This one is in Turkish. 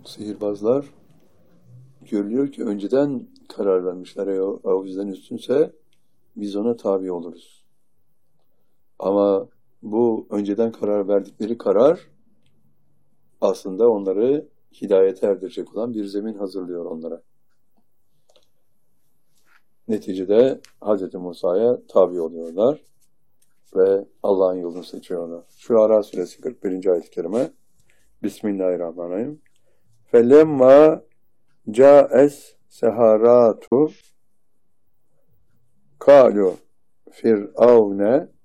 Sihirbazlar görülüyor ki önceden karar vermişler. Eğer o bizden üstünse biz ona tabi oluruz. Ama bu önceden karar verdikleri karar aslında onları hidayete erdirecek olan bir zemin hazırlıyor onlara. Neticede Hz. Musa'ya tabi oluyorlar ve Allah'ın yolunu seçiyorlar. Şuara suresi 41. ayet-i kerime. Bismillahirrahmanirrahim. Felemma ca'es seharatu kalu firavne